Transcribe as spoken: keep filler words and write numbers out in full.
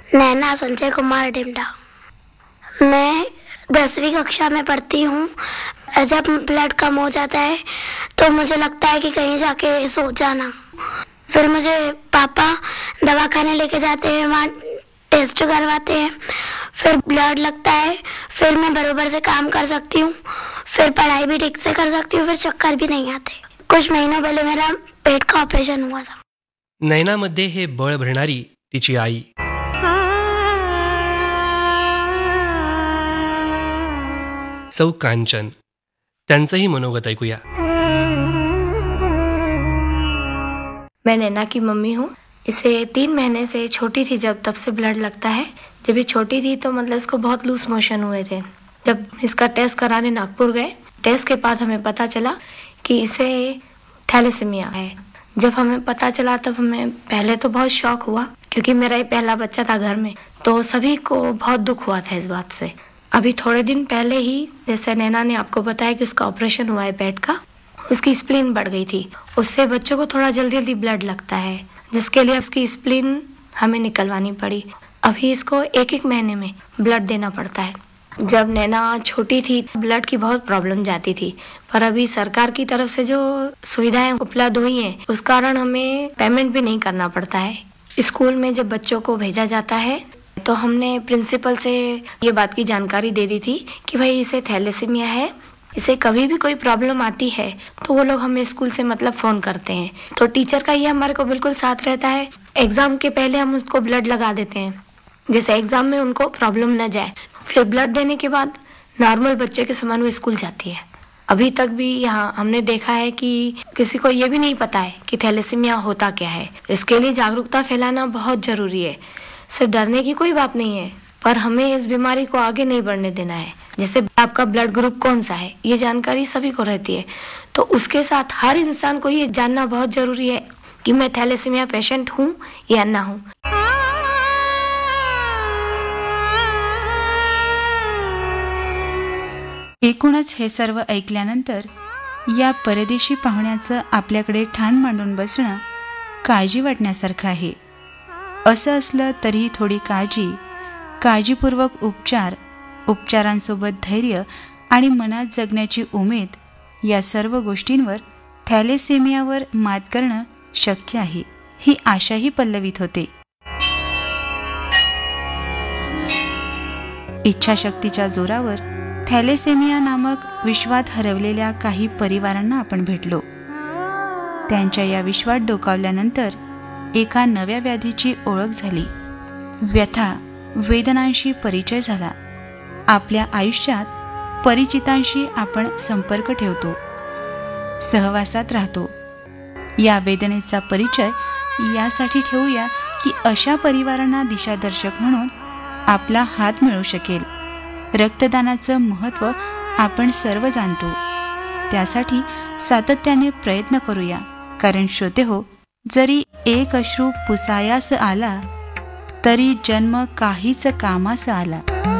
नैना संजय कुमार डिमडा। मैं दसवीं कक्षा में पढ़ती हूँ। जब ब्लड कम हो जाता है तो मुझे लगता है कि कहीं जाके सो जाना। फिर मुझे पापा दवाखाने लेके जाते हैं, वहाँ टेस्ट करवाते हैं, फिर ब्लड लगता है, फिर मैं बराबर से काम कर सकती हूँ, फिर पढ़ाई भी ठीक से कर सकती हूँ, फिर चक्कर भी नहीं आते। कुछ महीनों पहले मेरा पेट का ऑपरेशन हुआ था। नैनामध्ये हे बळ भरणारी तिची आई। सौ कांचन, त्यांचंही मनोगत ऐकूया। मैं नैना की मम्मी हूँ। इसे तीन महीने से, छोटी थी जब, तब से ब्लड लगता है। जब ये छोटी थी तो मतलब इसको बहुत लूज मोशन हुए थे। जब इसका टेस्ट कराने नागपुर गए, टेस्ट के बाद हमें पता चला कि इसे थैलेसीमिया है। जब हमें पता चला तब हमें पहले तो बहुत शौक हुआ, क्योंकि मेरा ये पहला बच्चा था घर में, तो सभी को बहुत दुख हुआ था इस बात से। अभी थोड़े दिन पहले ही, जैसे नैना ने आपको बताया कि उसका ऑपरेशन हुआ है पेट का, उसकी स्प्लीन बढ़ गई थी। उससे बच्चों को थोड़ा जल्दी जल्दी ब्लड लगता है, जिसके लिए उसकी स्प्लीन हमें निकलवानी पड़ी। अभी इसको एक एक महीने में ब्लड देना पड़ता है। जब नैना छोटी थी ब्लड की बहुत प्रॉब्लम जाती थी, पर अभी सरकार की तरफ से जो सुविधाएं उपलब्ध हुई हैं, उस कारण हमें पेमेंट भी नहीं करना पड़ता है। स्कूल में जब बच्चों को भेजा जाता है तो हमने प्रिंसिपल से ये बात की जानकारी दे दी थी कि भाई इसे थैलेसीमिया है, इसे कभी भी कोई प्रॉब्लम आती है तो वो लोग हमें स्कूल से मतलब फ़ोन करते हैं। तो टीचर का ये हमारे को बिल्कुल साथ रहता है। एग्ज़ाम के पहले हम उसको ब्लड लगा देते हैं, जैसे एग्ज़ाम में उनको प्रॉब्लम न जाए। फिर ब्लड देने के बाद नॉर्मल बच्चे के समान वो स्कूल जाती है। अभी तक भी यहाँ हमने देखा है कि किसी को ये भी नहीं पता है कि थैलेसीमिया होता क्या है। इसके लिए जागरूकता फैलाना बहुत ज़रूरी है। सिर्फ डरने की कोई बात नहीं है, पर हमें इस बीमारी को आगे नहीं बढ़ने देना है। जैसे आपका ब्लड ग्रुप कौन सा है, ये जानकारी सभी को रहती है, तो उसके साथ हर इंसान को ये जानना बहुत ज़रूरी है कि मैं थैलेसीमिया पेशेंट हूँ या ना हूँ। एकूणच हे सर्व ऐकल्यानंतर या परदेशी पाहुण्याचं आपल्याकडे ठाण मांडून बसणं काळजी वाटण्यासारखं आहे। असं असलं तरी थोडी काळजी, काळजीपूर्वक उपचार, उपचारांसोबत धैर्य आणि मनात जगण्याची उमेद, या सर्व गोष्टींवर थॅलेसेमियावर मात करणं शक्य आहे, ही आशाही पल्लवित होते। इच्छाशक्तीच्या जोरावर थॅलेसेमिया नामक विश्वात हरवलेल्या काही परिवारांना आपण भेटलो। त्यांच्या या विश्वात डोकावल्यानंतर एका नव्या व्याधीची ओळख झाली, व्यथा वेदनांशी परिचय झाला। आपल्या आयुष्यात परिचितांशी आपण संपर्क ठेवतो, सहवासात राहतो। या वेदनेचा परिचय यासाठी ठेवूया की अशा परिवारांना दिशादर्शक म्हणून आपला हात मिळू शकेल। रक्तदानाचं महत्त्व आपण सर्व जाणतो, त्यासाठी सातत्याने प्रयत्न करूया। कारण श्रोते हो, जरी एक अश्रू पुसायास आला तरी जन्म काहीच कामास आला।